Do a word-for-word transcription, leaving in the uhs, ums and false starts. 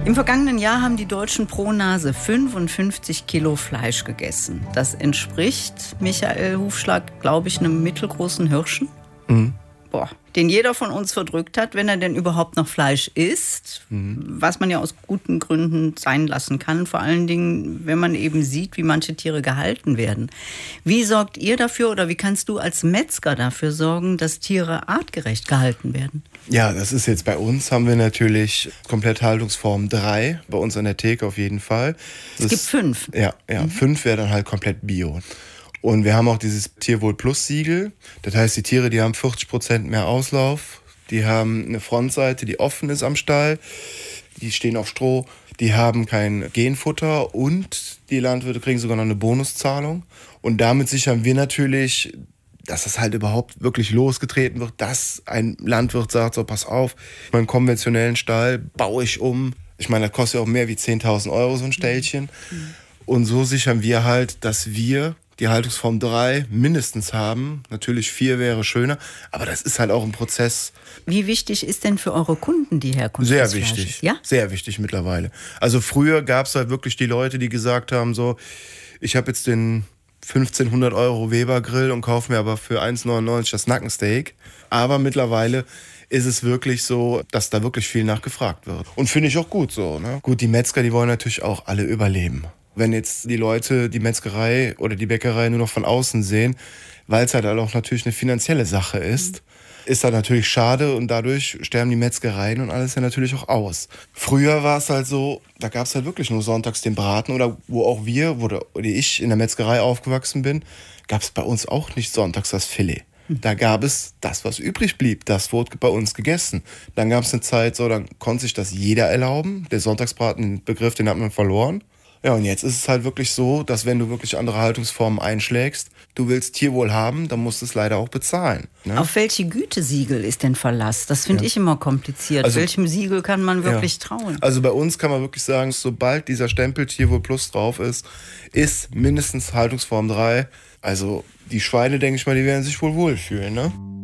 Im vergangenen Jahr haben die Deutschen pro Nase fünfundfünfzig Kilo Fleisch gegessen. Das entspricht, Michael Hufschlag, glaube ich, einem mittelgroßen Hirschen. Mhm. Boah, den jeder von uns verdrückt hat, wenn er denn überhaupt noch Fleisch isst, mhm. was man ja aus guten Gründen sein lassen kann, vor allen Dingen, wenn man eben sieht, wie manche Tiere gehalten werden. Wie sorgt ihr dafür oder wie kannst du als Metzger dafür sorgen, dass Tiere artgerecht gehalten werden? Ja, das ist jetzt bei uns, haben wir natürlich komplett Haltungsform drei, bei uns an der Theke auf jeden Fall. Es das, gibt fünf. Ja, ja mhm. fünf wäre dann halt komplett Bio. Und wir haben auch dieses Tierwohl-Plus-Siegel. Das heißt, die Tiere, die haben vierzig Prozent mehr Auslauf. Die haben eine Frontseite, die offen ist am Stall. Die stehen auf Stroh. Die haben kein Genfutter. Und die Landwirte kriegen sogar noch eine Bonuszahlung. Und damit sichern wir natürlich, dass das halt überhaupt wirklich losgetreten wird. Dass ein Landwirt sagt, so pass auf, meinen konventionellen Stall baue ich um. Ich meine, das kostet ja auch mehr wie zehntausend Euro so ein Ställchen. Mhm. Und so sichern wir halt, dass wir die Haltungsform drei mindestens haben. Natürlich vier wäre schöner, aber das ist halt auch ein Prozess. Wie wichtig ist denn für eure Kunden die Herkunft Sehr des Fleisches? wichtig, ja? Sehr wichtig mittlerweile. Also früher gab es halt wirklich die Leute, die gesagt haben, so, ich habe jetzt den fünfzehnhundert Euro Weber Grill und kaufe mir aber für eins neunundneunzig das Nackensteak. Aber mittlerweile ist es wirklich so, dass da wirklich viel nachgefragt wird. Und finde ich auch gut so. Ne? Gut, die Metzger, die wollen natürlich auch alle überleben. Wenn jetzt die Leute die Metzgerei oder die Bäckerei nur noch von außen sehen, weil es halt auch natürlich eine finanzielle Sache ist, mhm. ist das natürlich schade und dadurch sterben die Metzgereien und alles ja natürlich auch aus. Früher war es halt so, da gab es halt wirklich nur sonntags den Braten oder wo auch wir, wo ich in der Metzgerei aufgewachsen bin, gab es bei uns auch nicht sonntags das Filet. Mhm. Da gab es das, was übrig blieb, das wurde bei uns gegessen. Dann gab es eine Zeit, so, dann konnte sich das jeder erlauben. Der Sonntagsbraten, den Begriff, den hat man verloren. Ja, und jetzt ist es halt wirklich so, dass wenn du wirklich andere Haltungsformen einschlägst, du willst Tierwohl haben, dann musst du es leider auch bezahlen. Ne? Auf welche Gütesiegel ist denn Verlass? Das finde ja. ich immer kompliziert. Also, welchem Siegel kann man wirklich ja. trauen? Also bei uns kann man wirklich sagen, sobald dieser Stempel Tierwohl Plus drauf ist, ist mindestens Haltungsform drei. Also die Schweine, denke ich mal, die werden sich wohl wohlfühlen, ne?